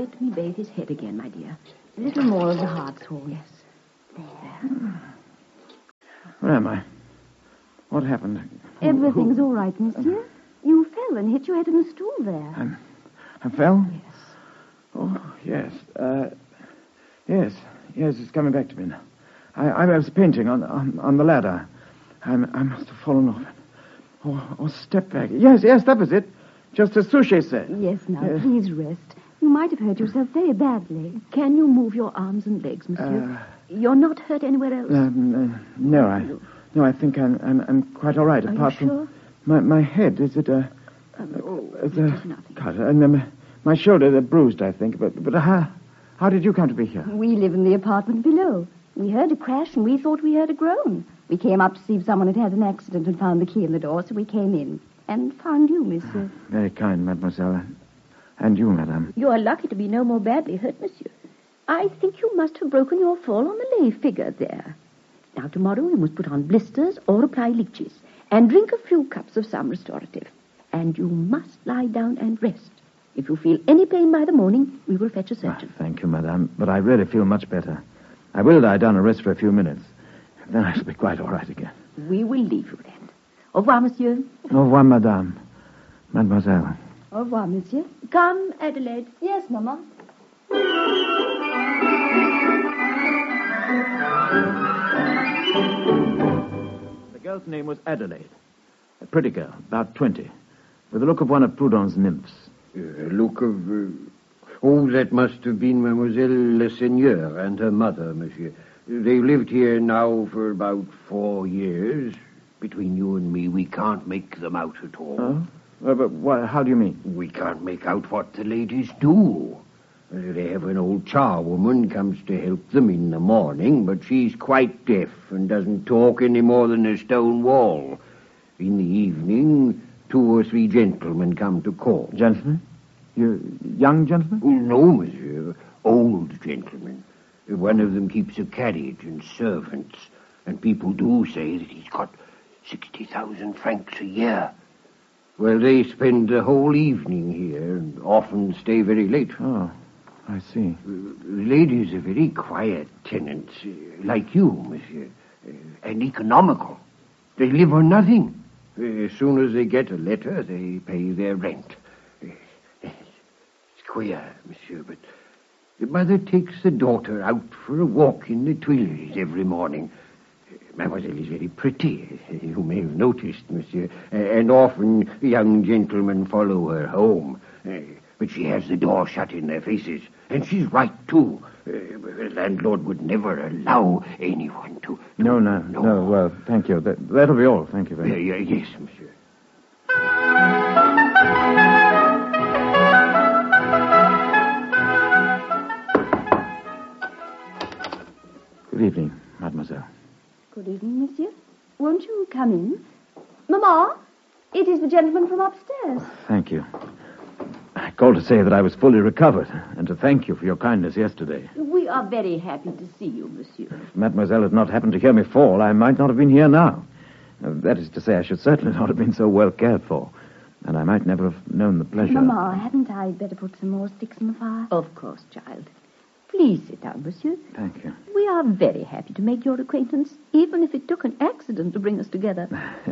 Let me bathe his head again, my dear. A little more of the hartshorn. Yes. There. Where am I? What happened? Everything's all right, monsieur. You fell and hit your head on a stool there. I fell? Yes. Oh, yes. Yes, it's coming back to me now. I was painting on the ladder. I must have fallen off. Or stepped back. Yes, that was it. Just as Suchet said. Yes, now, please rest. You might have hurt yourself very badly. Can you move your arms and legs, monsieur? You're not hurt anywhere else? No, I think I'm quite all right. Are apart you sure? from my head. Is it a... It is nothing. Cut. And my shoulder, they're bruised, I think. But how did you come to be here? We live in the apartment below. We heard a crash and we thought we heard a groan. We came up to see if someone had had an accident and found the key in the door, so we came in and found you, monsieur. Very kind, mademoiselle. And you, madame. You are lucky to be no more badly hurt, monsieur. I think you must have broken your fall on the lay figure there. Now, tomorrow you must put on blisters or apply leeches and drink a few cups of some restorative. And you must lie down and rest. If you feel any pain by the morning, we will fetch a surgeon. Thank you, madame, but I really feel much better. I will lie down and rest for a few minutes. Then I shall be quite all right again. We will leave you then. Au revoir, monsieur. Au revoir, madame. Mademoiselle. Au revoir, monsieur. Come, Adelaide. Yes, Mama. The girl's name was Adelaide. A pretty girl, about 20, with the look of one of Proudhon's nymphs. Look of... Oh, that must have been Mademoiselle Le Seigneur and her mother, monsieur. They've lived here now for about 4 years. Between you and me, we can't make them out at all. Oh? But how do you mean? We can't make out what the ladies do. They have an old charwoman comes to help them in the morning, but she's quite deaf and doesn't talk any more than a stone wall. In the evening, 2 or 3 gentlemen come to call. Gentlemen? You young gentlemen? Oh, no, monsieur. Old gentlemen. One of them keeps a carriage and servants, and people do say that he's got 60,000 francs a year. Well, they spend the whole evening here and often stay very late. Oh, I see. Ladies are very quiet tenants, like you, monsieur, and economical. They live on nothing. As soon as they get a letter, they pay their rent. It's queer, monsieur, but the mother takes the daughter out for a walk in the Tuileries every morning. Mademoiselle is very pretty, you may have noticed, monsieur, and often young gentlemen follow her home. But she has the door shut in their faces, and she's right, too. The landlord would never allow anyone to... No, well, thank you. That'll be all, thank you very much. Yes, monsieur. Good evening, mademoiselle. Good evening, monsieur. Won't you come in? Mamma, it is the gentleman from upstairs. Thank you. I called to say that I was fully recovered and to thank you for your kindness yesterday. We are very happy to see you, monsieur. If mademoiselle had not happened to hear me fall, I might not have been here now. That is to say, I should certainly not have been so well cared for, and I might never have known the pleasure. Mamma, hadn't I better put some more sticks in the fire? Of course, child. Please sit down, monsieur. Thank you. We are very happy to make your acquaintance, even if it took an accident to bring us together.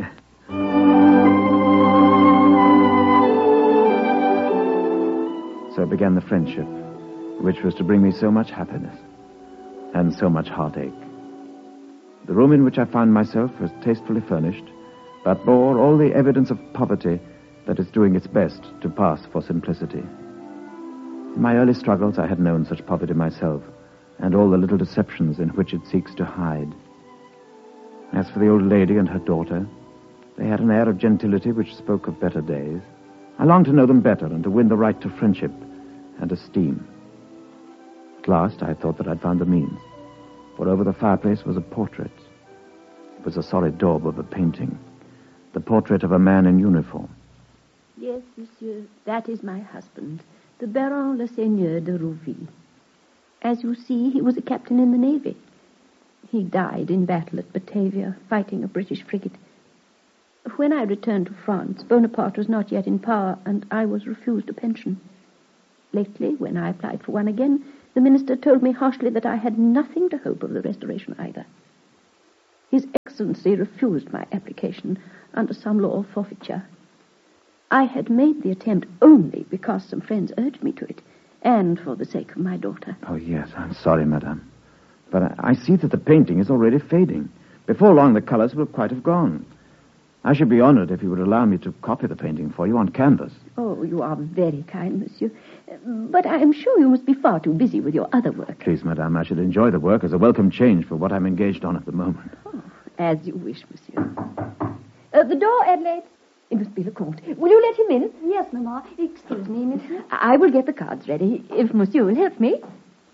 So began the friendship, which was to bring me so much happiness and so much heartache. The room in which I found myself was tastefully furnished, but bore all the evidence of poverty that is doing its best to pass for simplicity. In my early struggles, I had known such poverty myself, and all the little deceptions in which it seeks to hide. As for the old lady and her daughter, they had an air of gentility which spoke of better days. I longed to know them better and to win the right to friendship and esteem. At last, I thought that I'd found the means, for over the fireplace was a portrait. It was a solid daub of a painting, the portrait of a man in uniform. Yes, monsieur, that is my husband, the Baron Le Seigneur de Rouville. As you see, he was a captain in the Navy. He died in battle at Batavia, fighting a British frigate. When I returned to France, Bonaparte was not yet in power, and I was refused a pension. Lately, when I applied for one again, the minister told me harshly that I had nothing to hope of the restoration either. His Excellency refused my application under some law of forfeiture. I had made the attempt only because some friends urged me to it, and for the sake of my daughter. Oh, yes, I'm sorry, madame. But I see that the painting is already fading. Before long, the colors will quite have gone. I should be honored if you would allow me to copy the painting for you on canvas. Oh, you are very kind, monsieur. But I am sure you must be far too busy with your other work. Please, madame, I should enjoy the work as a welcome change for what I'm engaged on at the moment. Oh, as you wish, monsieur. The door, Adelaide. It must be the Comte. Will you let him in? Yes, Mamma. Excuse me, monsieur. I will get the cards ready, if monsieur will help me.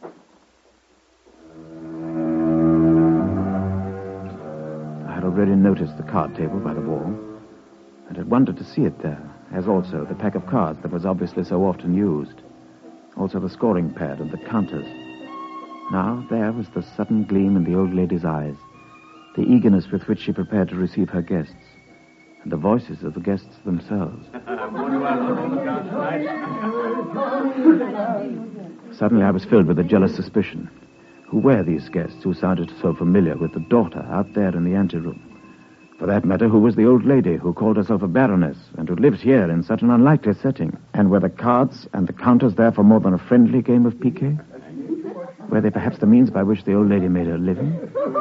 I had already noticed the card table by the wall, and had wondered to see it there, as also the pack of cards that was obviously so often used. Also the scoring pad and the counters. Now there was the sudden gleam in the old lady's eyes, the eagerness with which she prepared to receive her guests, and the voices of the guests themselves. Suddenly I was filled with a jealous suspicion. Who were these guests who sounded so familiar with the daughter out there in the anteroom? For that matter, who was the old lady who called herself a baroness and who lived here in such an unlikely setting? And were the cards and the counters there for more than a friendly game of piquet? Were they perhaps the means by which the old lady made her living?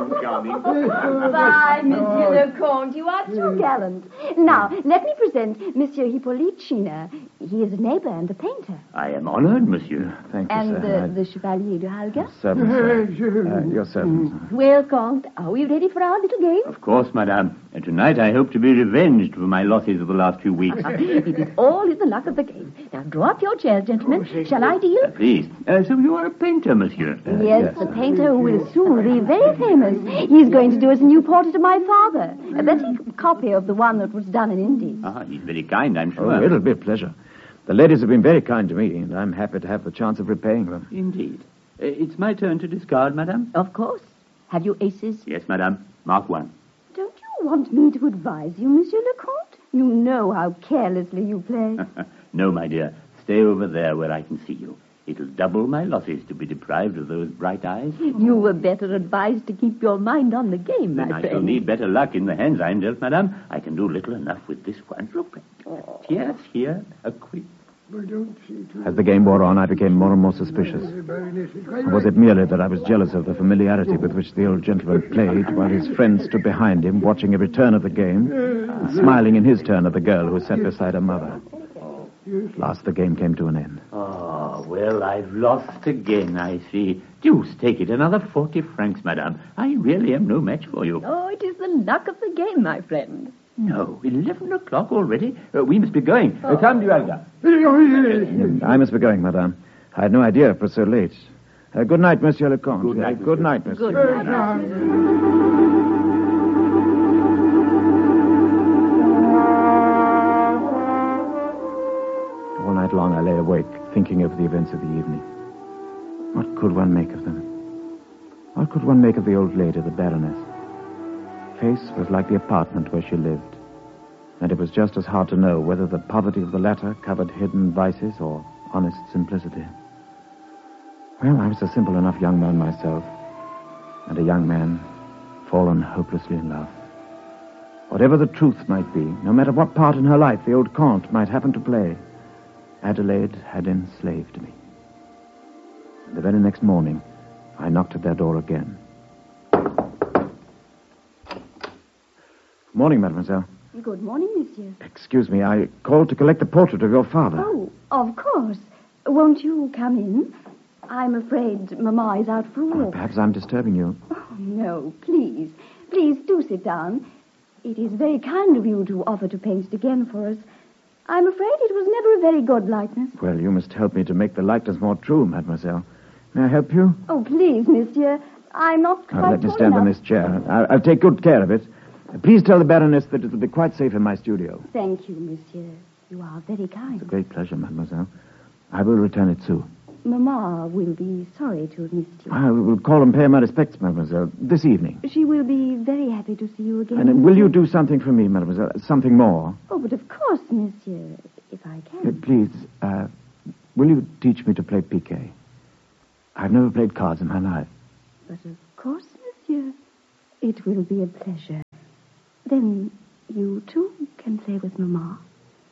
Why, Monsieur le Comte, you are too gallant. Now, let me present Monsieur Hippolyte China. He is a neighbor and a painter. I am honored, monsieur. Thank you, And sir. the Chevalier de Halga. Servant, sir. Your servant. Well, Comte, are we ready for our little game? Of course, madame. And tonight I hope to be revenged for my losses of the last few weeks. It is all in the luck of the game. Now, draw up your chairs, gentlemen. Shall I deal? Please. So you are a painter, monsieur? Yes, the painter who will soon be very famous. He's going to do us a new portrait of my father. A better copy of the one that was done in India. He's very kind, I'm sure. Oh, it'll be a pleasure. The ladies have been very kind to me, and I'm happy to have the chance of repaying them. Indeed. It's my turn to discard, madame? Of course. Have you aces? Yes, madame. Mark one. Don't you want me to advise you, Monsieur le Comte? You know how carelessly you play. No, my dear. Stay over there where I can see you. It'll double my losses to be deprived of those bright eyes. You were better advised to keep your mind on the game, my Then I friend. shall need better luck in the hands I'm dealt, madame. I can do little enough with this one. Look. Yes, here, a quick. As the game wore on, I became more and more suspicious. Or was it merely that I was jealous of the familiarity with which the old gentleman played, while his friends stood behind him, watching every turn of the game, and smiling in his turn at the girl who sat beside her mother? At last the game came to an end. Oh, well, I've lost again, I see. Deuce, take it. Another 40 francs, madame. I really am no match for you. Oh, it is the luck of the game, my friend. No, 11 o'clock already? We must be going. Come, Dualga. I must be going, madame. I had no idea it was so late. Good night, Monsieur le Comte. Good night, Good night, Monsieur. Good night. All night long I lay awake, thinking of the events of the evening. What could one make of them? What could one make of the old lady, the Baroness? Face was like the apartment where she lived, and it was just as hard to know whether the poverty of the latter covered hidden vices or honest simplicity. Well, I was a simple enough young man myself, and a young man fallen hopelessly in love. Whatever the truth might be, no matter what part in her life the old Comte might happen to play, Adelaide had enslaved me. And the very next morning, I knocked at their door again. Morning, mademoiselle. Good morning, Monsieur. Excuse me, I called to collect the portrait of your father. Oh, of course. Won't you come in? I'm afraid Mamma is out for a walk. Perhaps I'm disturbing you. Oh, no, please. Please do sit down. It is very kind of you to offer to paint it again for us. I'm afraid it was never a very good likeness. Well, you must help me to make the likeness more true, mademoiselle. May I help you? Oh, please, Monsieur. I'm not quite Let me tall stand on enough. this chair. I'll take good care of it. Please tell the Baroness that it will be quite safe in my studio. Thank you, Monsieur. You are very It's a kind. great pleasure, mademoiselle. I will return it soon. Mamma will be sorry to have missed you. I will call and pay my respects, mademoiselle, this evening. She will be very happy to see you again. And will you do something for me, mademoiselle? Something more? Oh, but of course, Monsieur, if I can. Please, will you teach me to play piquet? I've never played cards in my life. But of course, monsieur. It will be a pleasure. Then you, too, can play with Mamma.